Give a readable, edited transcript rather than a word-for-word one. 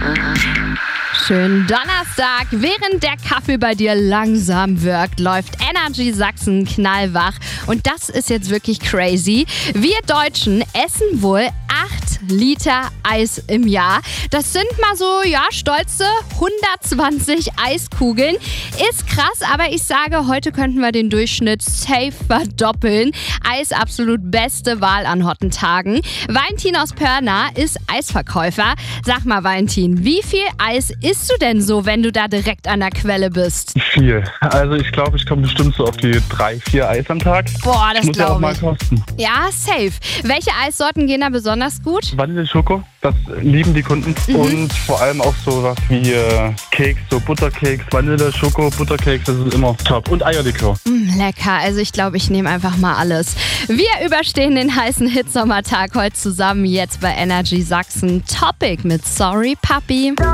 Schönen Donnerstag. Während der Kaffee bei dir langsam wirkt, läuft Energy Sachsen knallwach. Und das ist jetzt wirklich crazy. Wir Deutschen essen wohl 8 Liter Eis im Jahr. Das sind mal so, stolze 120 Eiskugeln. Ist krass, aber ich sage, heute könnten wir den Durchschnitt safe verdoppeln. Eis absolut beste Wahl an hotten Tagen. Valentin aus Pörna ist Eisverkäufer. Sag mal, Valentin, wie viel Eis isst du denn so, wenn du da direkt an der Quelle bist? Viel. Also ich glaube, ich komme bestimmt so auf die 3-4 Eis am Tag. Boah, das muss ja auch glaube mal ich. kosten. Ja, safe. Welche Eissorten gehen da besonders gut? Vanille Schoko, das lieben die Kunden. Und vor allem auch so was wie Keks, so Butterkeks, Vanille Schoko, Butterkeks, das ist immer top. Und Eierlikör. Lecker. Also ich glaube, ich nehme einfach mal alles. Wir überstehen den heißen Hitsommertag heute zusammen jetzt bei Energy Sachsen. Topic mit Sorry Papi.